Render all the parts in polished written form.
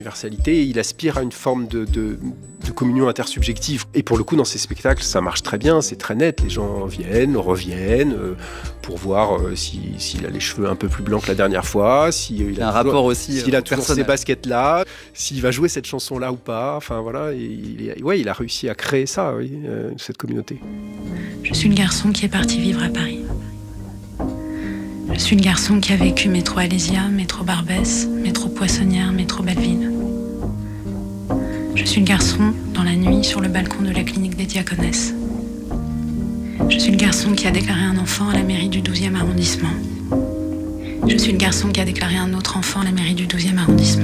Universalité, il aspire à une forme de communion intersubjective. Et pour le coup, dans ces spectacles, ça marche très bien, c'est très net. Les gens viennent, reviennent pour voir s'il a les cheveux un peu plus blancs que la dernière fois, s'il a, rapport aussi s'il a toujours ces baskets-là, s'il va jouer cette chanson-là ou pas. Enfin voilà, il a réussi à créer ça, cette communauté. Je suis le garçon qui est parti vivre à Paris. Je suis le garçon qui a vécu métro Alésia, métro Barbès, métro Poissonnière, métro Belleville. Je suis le garçon, dans la nuit, sur le balcon de la clinique des Diaconesses. Je suis le garçon qui a déclaré un enfant à la mairie du 12e arrondissement. Je suis le garçon qui a déclaré un autre enfant à la mairie du 12e arrondissement.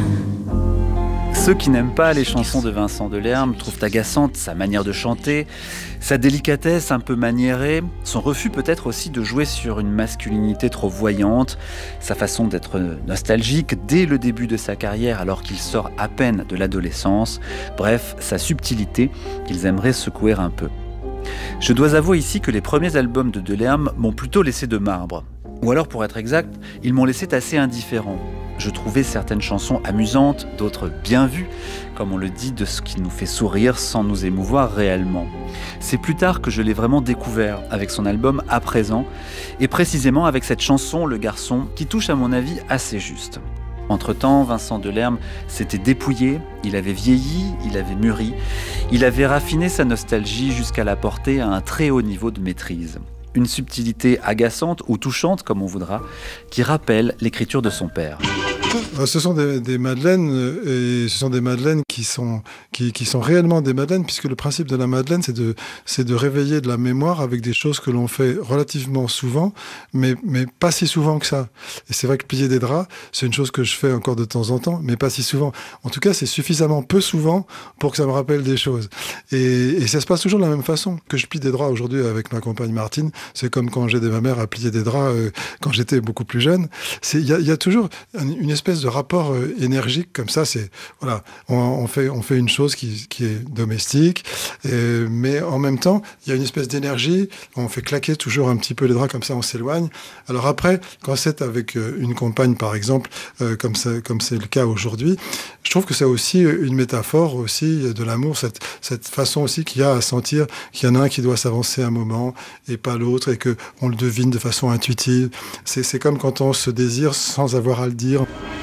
Ceux qui n'aiment pas les chansons de Vincent Delerme trouvent agaçante sa manière de chanter, sa délicatesse un peu maniérée, son refus peut-être aussi de jouer sur une masculinité trop voyante, sa façon d'être nostalgique dès le début de sa carrière alors qu'il sort à peine de l'adolescence, bref, sa subtilité qu'ils aimeraient secouer un peu. Je dois avouer ici que les premiers albums de Delerme m'ont plutôt laissé de marbre. Ou alors, pour être exact, ils m'ont laissé assez indifférent. Je trouvais certaines chansons amusantes, d'autres bien vues, comme on le dit, de ce qui nous fait sourire sans nous émouvoir réellement. C'est plus tard que je l'ai vraiment découvert avec son album À présent, et précisément avec cette chanson Le Garçon, qui touche à mon avis assez juste. Entre-temps, Vincent Delerme s'était dépouillé, il avait vieilli, il avait mûri, il avait raffiné sa nostalgie jusqu'à la porter à un très haut niveau de maîtrise. Une subtilité agaçante ou touchante, comme on voudra, qui rappelle l'écriture de son père. Ce sont des madeleines, et ce sont des madeleines qui sont réellement des madeleines, puisque le principe de la madeleine, c'est de réveiller de la mémoire avec des choses que l'on fait relativement souvent, mais pas si souvent que ça. Et c'est vrai que plier des draps, c'est une chose que je fais encore de temps en temps, mais pas si souvent. En tout cas, c'est suffisamment peu souvent pour que ça me rappelle des choses. Et ça se passe toujours de la même façon. Que je plie des draps aujourd'hui avec ma compagne Martine, c'est comme quand j'aidais ma mère à plier des draps quand j'étais beaucoup plus jeune. Il y a toujours une espèce de rapport énergique comme ça. C'est voilà, on fait une chose qui est domestique, mais en même temps il y a une espèce d'énergie. On fait claquer toujours un petit peu les draps comme ça, on s'éloigne. Alors après, quand c'est avec une compagne par exemple, comme c'est le cas aujourd'hui, je trouve que c'est aussi une métaphore aussi de l'amour, cette façon aussi qu'il y a à sentir qu'il y en a un qui doit s'avancer un moment et pas l'autre, et que on le devine de façon intuitive. C'est comme quand on se désire sans avoir à le dire.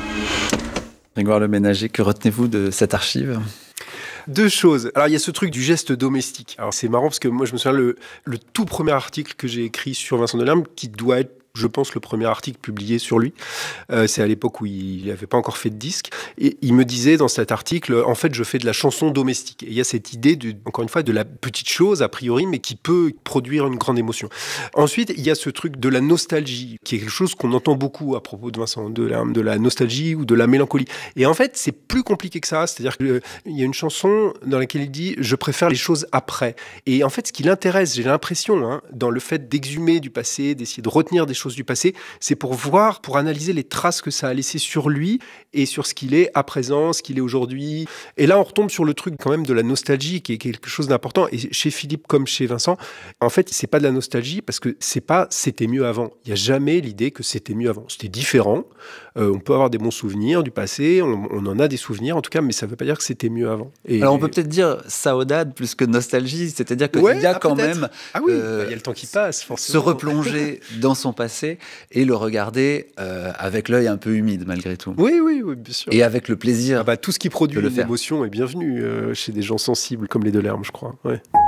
Grégoire Le Ménager, que retenez-vous de cette archive ? Deux choses. Alors, il y a ce truc du geste domestique. Alors, c'est marrant parce que moi, je me souviens le tout premier article que j'ai écrit sur Vincent Delerme, qui doit être, je pense, le premier article publié sur lui. C'est à l'époque où il n'avait pas encore fait de disque. Et il me disait dans cet article, en fait, je fais de la chanson domestique. Et il y a cette idée, encore une fois, de la petite chose, a priori, mais qui peut produire une grande émotion. Ensuite, il y a ce truc de la nostalgie, qui est quelque chose qu'on entend beaucoup à propos de Vincent Delerme, de la nostalgie ou de la mélancolie. Et en fait, c'est plus compliqué que ça. C'est-à-dire qu'il y a une chanson dans laquelle il dit « Je préfère les choses après ». Et en fait, ce qui l'intéresse, j'ai l'impression, dans le fait d'exhumer du passé, d'essayer de retenir des choses du passé, c'est pour analyser les traces que ça a laissées sur lui et sur ce qu'il est à présent, ce qu'il est aujourd'hui. Et là, on retombe sur le truc quand même de la nostalgie, qui est quelque chose d'important. Et chez Philippe comme chez Vincent, en fait, c'est pas de la nostalgie parce que c'est pas c'était mieux avant. Il y a jamais l'idée que c'était mieux avant. C'était différent. On peut avoir des bons souvenirs du passé, on en a des souvenirs en tout cas, mais ça veut pas dire que c'était mieux avant. Alors on peut peut-être dire saudade plus que nostalgie, c'est-à-dire qu'il y a quand même il y a le temps qui passe, forcément. Se replonger dans son passé et le regarder avec l'œil un peu humide malgré tout. Oui, bien sûr. Et avec le plaisir. Tout ce qui produit une émotion est bienvenu chez des gens sensibles comme les Delerme, je crois. Ouais.